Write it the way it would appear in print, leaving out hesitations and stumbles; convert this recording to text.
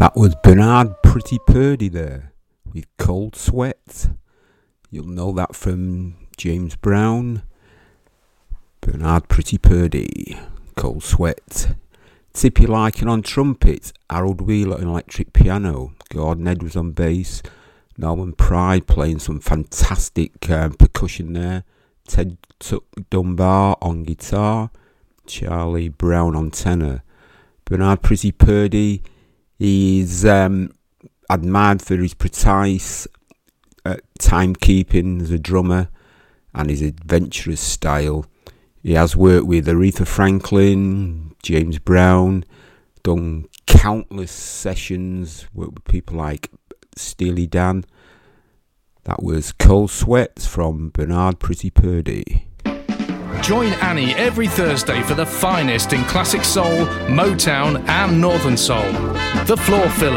That was Bernard Pretty Purdy there with Cold Sweat. You'll know that from James Brown. Bernard Pretty Purdy, Cold Sweat. Tippy Larkin on trumpet, Harold Wheeler on electric piano, Gordon Edwards on bass, Norman Pride playing some fantastic percussion there, Ted Dunbar on guitar, Charlie Brown on tenor. Bernard Pretty Purdy, he's admired for his precise timekeeping as a drummer and his adventurous style. He has worked with Aretha Franklin, James Brown, done countless sessions, worked with people like Steely Dan. That was Cold Sweats from Bernard Pretty Purdy. Join Annie every Thursday for the finest in classic soul, Motown and Northern Soul. The Floor Filler.